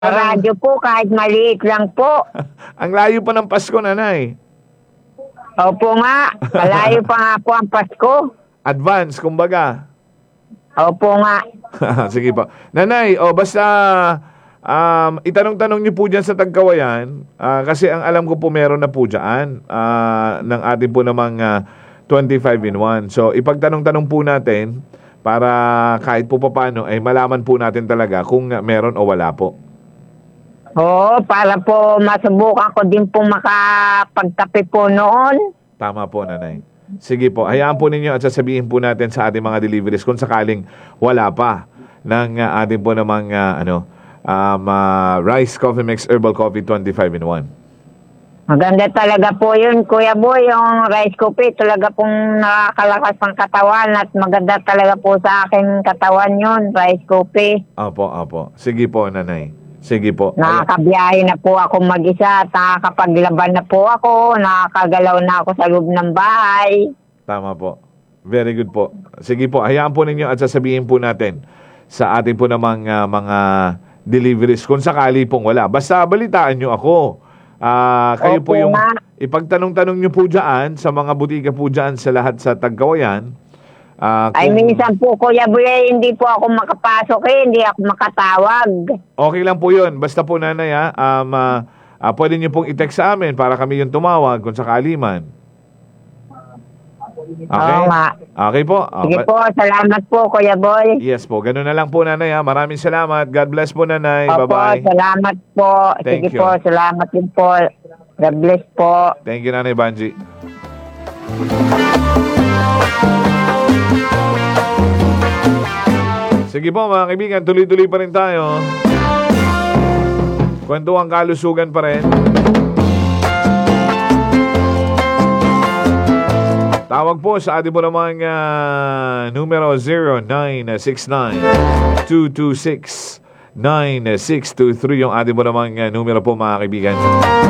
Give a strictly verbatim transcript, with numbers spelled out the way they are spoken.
Radyo po, kahit maliit lang po. Ang layo pa ng Pasko, nanay. Opo nga, malayo pa nga po ang Pasko. Advance, kumbaga. Opo nga. Sige po. Nanay, o basta um, itanong-tanong niyo po dyan sa Tagkawayan ah, kasi ang alam ko po meron na po dyan ah, ng ating po namang ah, twenty-five in one. So, ipagtanong-tanong po natin para kahit po paano ay malaman po natin talaga kung meron o wala po. Oo, para po masubukan ko din po makapagkape po noon. Tama po, nanay. Sige po, hayaan po ninyo at sasabihin po natin sa ating mga deliveries kung sakaling wala pa ng uh, ating po namang uh, ano, um, uh, Rice Coffee Mix Herbal Coffee twenty-five in one. Maganda talaga po yun, Kuya Boy, yung rice coffee. Talaga pong nakakalakas ng katawan at maganda talaga po sa aking katawan yun, rice coffee. Opo, opo. Sige po, nanay. Sige po. Nakakabiyahe na po ako mag-isa at nakakapaglaban na po ako, nakakagalaw na ako sa loob ng bahay. Tama po. Very good po. Sige po, hayaan po ninyo at sasabihin po natin sa ating po namang uh, mga deliveries kung sakali pong wala. Basta balitaan nyo ako. Uh, kayo Opo po yung nga. ipagtanong-tanong nyo po dyan sa mga butika po dyan sa lahat sa Tagkawayan. Uh, Ay, kung- minsan po, Kuya Boy, eh, hindi po ako makapasok eh, hindi ako makatawag. Okay lang po yun. Basta po, nanay, ha, um, uh, uh, pwede nyo pong i-text sa amin para kami yung tumawag kung sakali man. Okay? Oo nga. Okay po. Uh, Sige ba- po, salamat po, Kuya Boy. Yes po. Ganun na lang po, nanay, ha. Maraming salamat. God bless po, nanay. Opo, Bye-bye. salamat po. Thank Sige you. po, salamat din po. God bless po. Thank you, Nanay Banji. Sige po, mga kaibigan. Tuloy-tuloy pa rin tayo. Kwentuhang kalusugan pa rin. Tawag po sa ating po namang uh, numero zero nine six nine, two two six, nine six two three yung ating po namang uh, numero po, mga kaibigan.